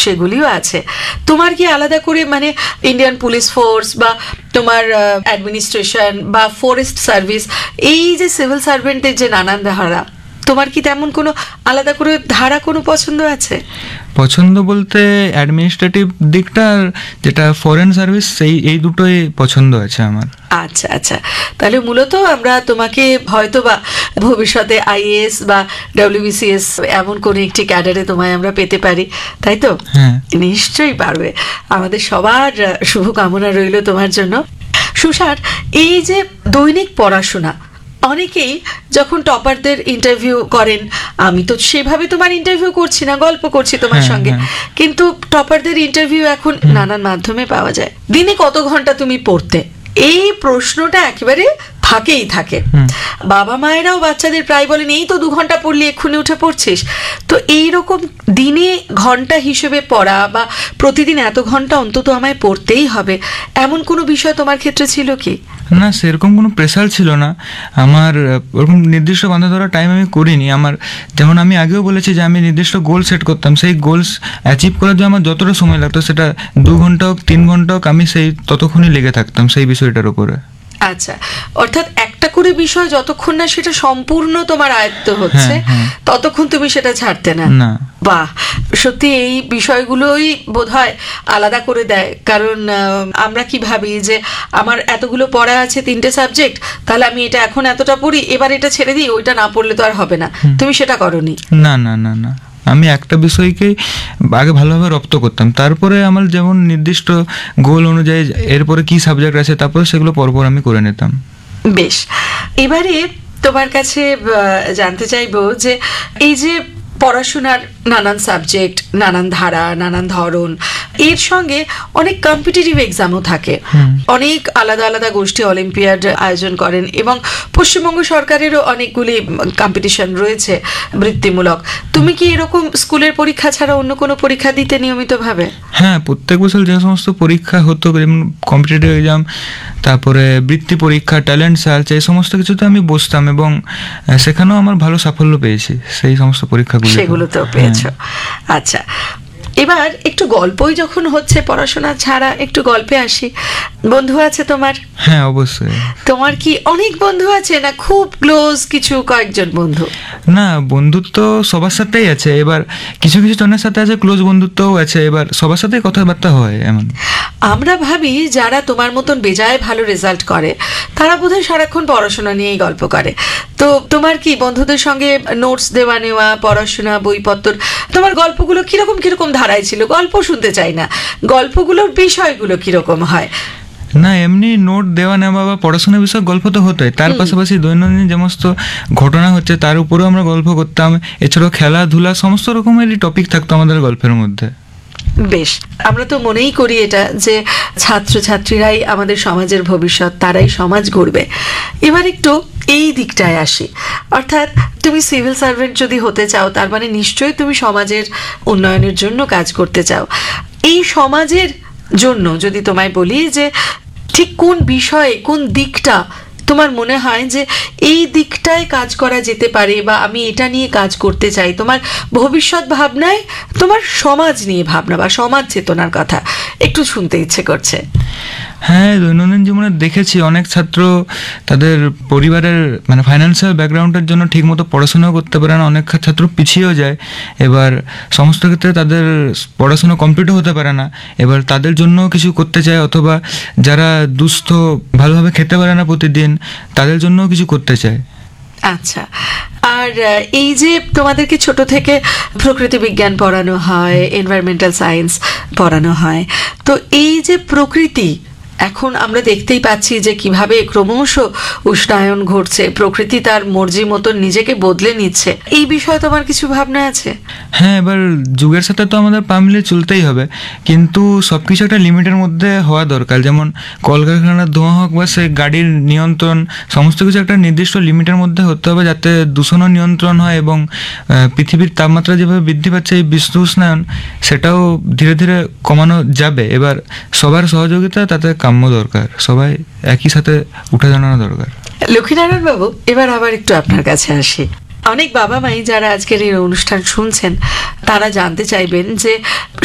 সেগুলিও আছে। তোমার কি আলাদা করে মানে ইন্ডিয়ান পুলিশ ফোর্স বা তোমার অ্যাডমিনিস্ট্রেশন বা ফরেস্ট সার্ভিস, এই যে সিভিল সার্ভেন্টের যে নানান ধারা, তোমার কি তেমন কোনো আলাদা করে ধারা কোনো পছন্দ আছে? পছন্দ বলতে অ্যাডমিনিস্ট্রেটিভ দিকটা আর যেটা ফরেন সার্ভিস, এই দুটোই পছন্দ আছে আমার। আচ্ছা আচ্ছা, তাহলে মূলত আমরা তোমাকে হয়তো বা ভবিষ্যতে আইএএস বা ডব্লিউবিসিএস এমন কোনো একটি ক্যাডারে তোমায় আমরা পেতে পারি, তাই তো? হ্যাঁ, নিশ্চয়ই পারবে। আমাদের সবার শুভকামনা রইল তোমার জন্য। সুষার, এই যে দৈনিক পড়াশোনা, অনেকেই যখন টপারদের ইন্টারভিউ করেন, আমি তো সেভাবে তোমার ইন্টারভিউ করছি না, গল্প করছি তোমার সঙ্গে, কিন্তু টপারদের ইন্টারভিউ এখন নানান মাধ্যমে পাওয়া যায়। দিনে কত ঘন্টা তুমি পড়তে, এই প্রশ্নটা একেবারে থাকেই থাকে। বাবা মায়েরাও বাচ্চাদের প্রায় বলেন এই তো 2 ঘন্টা পড়লি এক্ষুনি উঠে পড়ছিস। তো এইরকম দিনে ঘন্টা হিসেবে পড়া বা প্রতিদিন এত ঘন্টা অন্তত আমায় পড়তেই হবে, এমন কোনো বিষয় তোমার ক্ষেত্রে ছিল কি? না, সেরকম কোনো প্রেশার ছিল না আমার। ওরকম নির্দিষ্ট বাঁধা ধরা টাইম আমি করিনি। আমার যেমন আমি আগেও বলেছি যে আমি নির্দিষ্ট গোল সেট করতাম, সেই গোলস অ্যাচিভ করার জন্য আমার যতটা সময় লাগতো, সেটা 2 ঘন্টা হোক 3 ঘন্টা হোক, আমি সেই ততক্ষণই লেগে থাকতাম সেই বিষয়টার উপরে। আচ্ছা, অর্থাৎ একটা করে বিষয় যতক্ষণ না সেটা সম্পূর্ণ তোমার আয়ত্ত হচ্ছে ততক্ষণ তুমি সেটা ছাড়তে না। বাহ, সত্যি এই বিষয়গুলোই বোধহয় আলাদা করে দেয়। কারণ আমরা কি ভাবি যে আমার এতগুলো পড়া আছে, 3টে সাবজেক্ট, তাহলে আমি এটা এখন এতটা পড়ি, এবার এটা ছেড়ে দিই, ওইটা না পড়লে তো আর হবে না। তুমি সেটা করোনি? না না না না, আমি একটা বিষয়কেই আগে ভালোভাবে রপ্ত করতাম, তারপরে আমার যেমন নির্দিষ্ট গোল অনুযায়ী এরপরে কি সাবজেক্ট আছে, তারপরে সেগুলো পরপর আমি করে নিতাম। বেশ, এবারে তোমার কাছে জানতে চাইবো যে এই যে পড়াশোনার নানান সাবজেক্ট, নানান ধারা, নানান ধরন, এর সঙ্গে অনেক কম্পিটিটিভ এক্সামও থাকে। অনেক আলাদা আলাদা গোষ্ঠী অলিম্পিয়াড আয়োজন করেন এবং পশ্চিমবঙ্গ সরকারেরও অনেকগুলি কম্পিটিশন রয়েছে বৃত্তিমূলক। তুমি কি এরকম স্কুলের পরীক্ষা ছাড়া অন্য কোনো পরীক্ষা দিতে নিয়মিতভাবে? হ্যাঁ, প্রত্যেক বছর যে সমস্ত পরীক্ষা হতো, যেমন কম্পিটিটিভ এক্সাম, তারপরে বৃত্তি পরীক্ষা, ট্যালেন্ট সার্চ, এই সমস্ত কিছুতে আমি বসতাম এবং সেখানেও আমার ভালো সাফল্য পেয়েছি সেই সমস্ত পরীক্ষাগুলো। সেগুলোতেও পেয়েছো? আচ্ছা, এবার একটু গল্পই যখন হচ্ছে, পড়াশোনা ছাড়া একটু গল্পে আসি। বন্ধু আছে তোমার? হ্যাঁ, অবশ্যই। তোমার কি অনেক বন্ধু আছে, না খুব ক্লোজ কিছু কয়েকজন বন্ধু? না, বন্ধুত্ব সবার সাথেই আছে। এবার কিছু কিছু জনের সাথে আছে ক্লোজ বন্ধুত্বও আছে, এবার সবার সাথেই কথাবার্তা হয় এমন। আমরা ভাবি যারা তোমার মতন বেজায় ভালো রেজাল্ট করে তারা বোধহয় সারাক্ষণ পড়াশোনা নিয়েই গল্প করে। তো তোমার কি বন্ধুদের সঙ্গে নোটস দেওয়া নেওয়া, পড়াশোনা, বইপত্র, তোমার গল্পগুলো কিরকম কিরকম ধারায় ছিল? গল্প শুনতে চাই না, গল্পগুলোর বিষয়গুলো কিরকম হয়? না, এমনি নোট দেওয়া নেওয়া বা পড়াশোনার বিষয়ে গল্প তো হতোই, তার পাশাপাশি দৈনন্দিন যে সমস্ত ঘটনা হচ্ছে তার উপরেও আমরা গল্প করতাম। এছাড়াও খেলাধুলা, সমস্ত রকমেরই টপিক থাকতো আমাদের গল্পের মধ্যে। বেশ, আমরা তো মনেই করি এটা যে ছাত্রছাত্রীরাই আমাদের সমাজের ভবিষ্যৎ, তারাই সমাজ গড়বে। এবার একটু এই দিকটায় আসি, অর্থাৎ তুমি সিভিল সার্ভেন্ট যদি হতে চাও, তার মানে নিশ্চয়ই তুমি সমাজের উন্নয়নের জন্য কাজ করতে চাও। এই সমাজের জন্য যদি তোমায় বলি যে ঠিক কোন বিষয়ে, কোন দিকটা তোমার মনে হয় যে এই দিকটায় কাজ করা যেতে পারে বা আমি এটা নিয়ে কাজ করতে চাই, তোমার ভবিষ্যৎ ভাবনায় তোমার সমাজ নিয়ে ভাবনা বা সমাজ চেতনার কথা একটু শুনতে ইচ্ছে করছে। হ্যাঁ, দৈনন্দিন জীবনে দেখেছি অনেক ছাত্র তাদের পরিবারের মানে ফাইন্যান্সিয়াল ব্যাকগ্রাউন্ডের জন্য ঠিকমতো পড়াশোনাও করতে পারে না, অনেক ছাত্র পিছিয়েও যায়। এবার সমস্ত ক্ষেত্রে তাদের পড়াশোনা কমপ্লিটও হতে পারে না। এবার তাদের জন্য কিছু করতে চায়, অথবা যারা দুস্থ, ভালোভাবে খেতে পারে না প্রতিদিন, তাদের জন্যও কিছু করতে চায়। আচ্ছা, আর এই যে তোমাদেরকে ছোট থেকে প্রকৃতি বিজ্ঞান পড়ানো হয়, এনভায়রনমেন্টাল সায়েন্স পড়ানো হয়, তো এই যে প্রকৃতি, এখন আমরা দেখতেই পাচ্ছি যে কিভাবে ক্রমশ উষ্ণায়ন ঘটছে, প্রকৃতি তার মর্জি মতন নিজেকে বদলে নিচ্ছে, এই বিষয়ে তোমার কিছু ভাবনা আছে? হ্যাঁ, এবার যুগের সাথে তো আমাদের পা মিলিয়ে চলতেই হবে, কিন্তু সব কিছু একটা লিমিটের মধ্যে হওয়া দরকার। যেমন কলকারখানার ধোঁয়া হোক বা সে গাড়ির নিয়ন্ত্রণ, সমস্ত কিছু একটা নির্দিষ্ট লিমিটের মধ্যে হতে হবে, যাতে দূষণও নিয়ন্ত্রণ হয় এবং পৃথিবীর তাপমাত্রা যেভাবে বৃদ্ধি পাচ্ছে, এই বিশ্ব উষ্ণায়ন, সেটাও ধীরে ধীরে কমানো যাবে। এবার সবার সহযোগিতা তাতে কাম্য দরকার, সবাই একই সাথে উঠে দাঁড়ানো দরকার। লক্ষ্মীনারায়ণ বাবু, এবার আবার একটু আপনার কাছে আসি। অনেক বাবা মাই যারা আজকের এই অনুষ্ঠান শুনছেন তারা জানতে চাইবেন যে